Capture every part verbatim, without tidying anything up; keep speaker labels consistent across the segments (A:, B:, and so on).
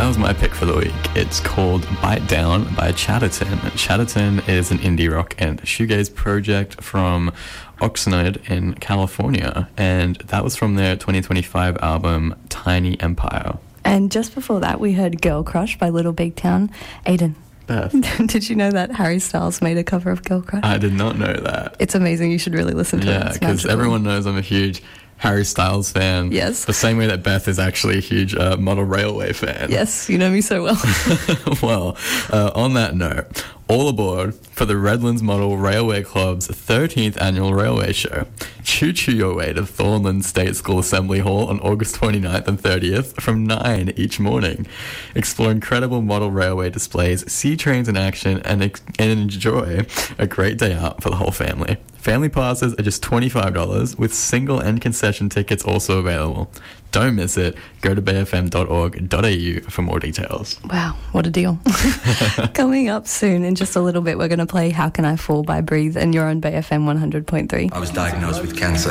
A: that was my pick for the week. It's called Bite Down by Chatterton. Chatterton is an indie rock and shoegaze project from Oxnard in California, and that was from their twenty twenty-five album Tiny Empire.
B: And just before that, we heard Girl Crush by Little Big Town. Aiden,
A: Beth,
B: did you know that Harry Styles made a cover of Girl Crush?
A: I did not know that.
B: It's amazing. You should really listen to it.
A: Yeah, because everyone knows I'm a huge Harry Styles fan.
B: Yes.
A: The same way that Beth is actually a huge uh, Model Railway fan.
B: Yes, you know me so well.
A: Well, uh, on that note, all aboard for the Redlands Model Railway Club's thirteenth annual railway show. Choo choo your way to Thornland State School Assembly Hall on August twenty-ninth and thirtieth from nine each morning. Explore incredible model railway displays, see trains in action, and, ex- and enjoy a great day out for the whole family. Family passes are just twenty-five dollars, with single and concession tickets also available. Don't miss it. Go to bay f m dot org dot a u for more details.
B: Wow, what a deal. Coming up soon, in just a little bit, we're going to play How Can I Fall by Breathe, and you're on Bay F M one hundred point three.
C: I was diagnosed with cancer,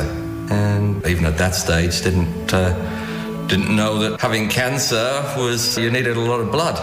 C: and even at that stage didn't uh, didn't know that having cancer was, you needed a lot of blood.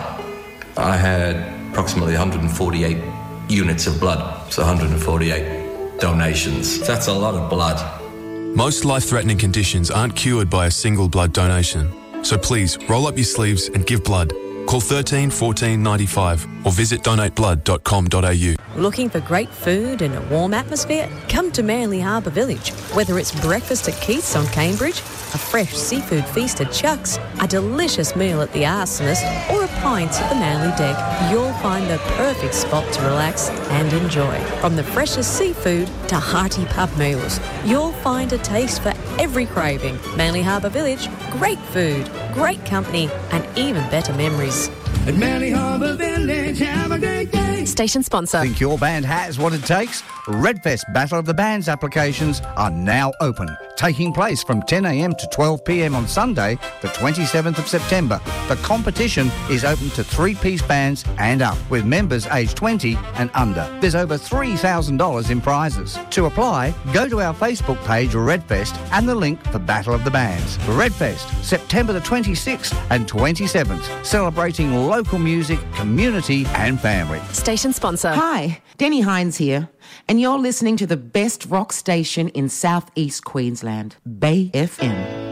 C: I had approximately one hundred forty-eight units of blood, so one hundred forty-eight donations. That's a lot of blood.
D: Most life-threatening conditions aren't cured by a single blood donation. So please, roll up your sleeves and give blood. Call thirteen fourteen ninety-five or visit donate blood dot com dot a u.
E: Looking for great food and a warm atmosphere? Come to Manly Harbour Village. Whether it's breakfast at Keith's on Cambridge, a fresh seafood feast at Chuck's, a delicious meal at the Arsonist, or a pint at the Manly Deck, you'll find the perfect spot to relax and enjoy. From the freshest seafood to hearty pub meals, you'll find a taste for every craving. Manly Harbour Village, great food, great company, and even better memories.
F: At Manly Harbour Village, have a great day.
E: Station sponsor.
G: Think your band has what it takes? Redfest Battle of the Bands applications are now open, taking place from ten a m to twelve p m on Sunday, the twenty-seventh of September. The competition is open to three-piece bands and up, with members aged twenty and under. There's over three thousand dollars in prizes. To apply, go to our Facebook page, Redfest, and the link for Battle of the Bands. Redfest, September the twenty-sixth and twenty-seventh, celebrating local music, community and family.
E: Station sponsor.
H: Hi, Denny Hines here, and you're listening to the best rock station in southeast Queensland, Bay F M.